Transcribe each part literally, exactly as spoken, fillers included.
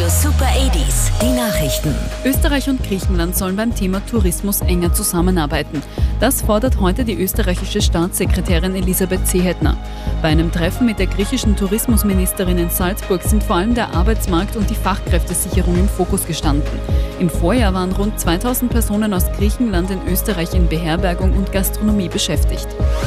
Super achtziger, die Nachrichten. Österreich und Griechenland sollen beim Thema Tourismus enger zusammenarbeiten. Das fordert heute die österreichische Staatssekretärin Elisabeth Seehetner. Bei einem Treffen mit der griechischen Tourismusministerin in Salzburg sind vor allem der Arbeitsmarkt und die Fachkräftesicherung im Fokus gestanden. Im Vorjahr waren rund zweitausend Personen aus Griechenland in Österreich in Beherbergung und Gastronomie beschäftigt.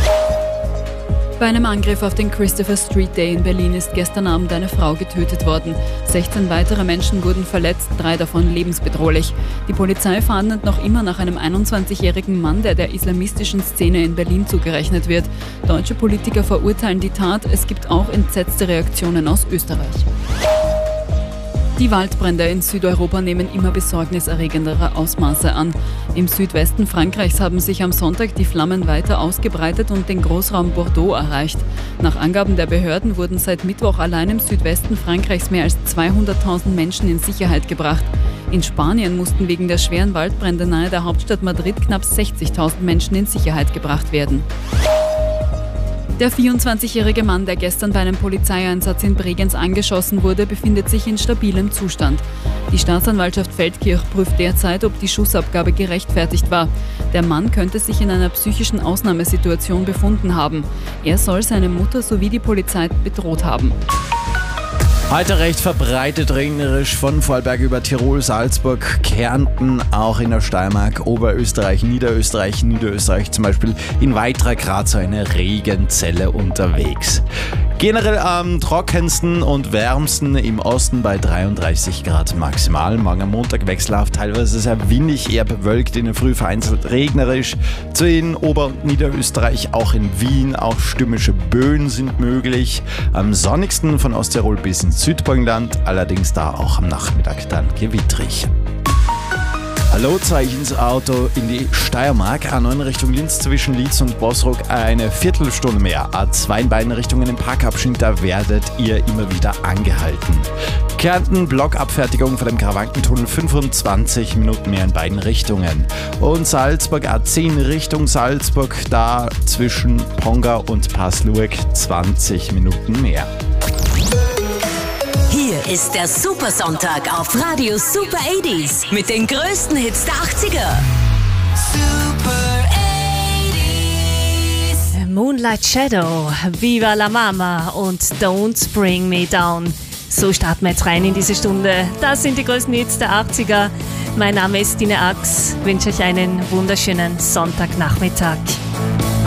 Bei einem Angriff auf den Christopher Street Day in Berlin ist gestern Abend eine Frau getötet worden. sechzehn weitere Menschen wurden verletzt, drei davon lebensbedrohlich. Die Polizei fahndet noch immer nach einem einundzwanzigjährigen Mann, der der islamistischen Szene in Berlin zugerechnet wird. Deutsche Politiker verurteilen die Tat. Es gibt auch entsetzte Reaktionen aus Österreich. Die Waldbrände in Südeuropa nehmen immer besorgniserregendere Ausmaße an. Im Südwesten Frankreichs haben sich am Sonntag die Flammen weiter ausgebreitet und den Großraum Bordeaux erreicht. Nach Angaben der Behörden wurden seit Mittwoch allein im Südwesten Frankreichs mehr als zweihunderttausend Menschen in Sicherheit gebracht. In Spanien mussten wegen der schweren Waldbrände nahe der Hauptstadt Madrid knapp sechzigtausend Menschen in Sicherheit gebracht werden. Der vierundzwanzigjährige Mann, der gestern bei einem Polizeieinsatz in Bregenz angeschossen wurde, befindet sich in stabilem Zustand. Die Staatsanwaltschaft Feldkirch prüft derzeit, ob die Schussabgabe gerechtfertigt war. Der Mann könnte sich in einer psychischen Ausnahmesituation befunden haben. Er soll seine Mutter sowie die Polizei bedroht haben. Heute recht verbreitet regnerisch von Vorarlberg über Tirol, Salzburg, Kärnten, auch in der Steiermark, Oberösterreich, Niederösterreich, Niederösterreich zum Beispiel in weiterer Graz eine Regenzelle unterwegs. Generell am trockensten und wärmsten im Osten bei dreiunddreißig Grad maximal. Morgen am Montag wechselhaft, teilweise sehr windig, eher bewölkt, in der Früh vereinzelt regnerisch. Zu in Ober- und Niederösterreich, auch in Wien, auch stürmische Böen sind möglich. Am sonnigsten von Osttirol bis ins Südburgenland, allerdings da auch am Nachmittag dann gewittrig. Hallo, zeige ich ins Auto in die Steiermark. A neun Richtung Linz zwischen Lietz und Bosrock eine Viertelstunde mehr. A zwei in beiden Richtungen im Parkabschnitt, da werdet ihr immer wieder angehalten. Kärnten, Blockabfertigung vor dem Karawankentunnel, fünfundzwanzig Minuten mehr in beiden Richtungen. Und Salzburg, A zehn Richtung Salzburg, da zwischen Ponga und Pasluek zwanzig Minuten mehr. Hier ist der Supersonntag auf Radio Super achtziger mit den größten Hits der achtziger. Super achtziger. Moonlight Shadow, Viva la Mama und Don't Bring Me Down. So starten wir jetzt rein in diese Stunde. Das sind die größten Hits der achtziger. Mein Name ist Dine Ax. Ich wünsche euch einen wunderschönen Sonntagnachmittag.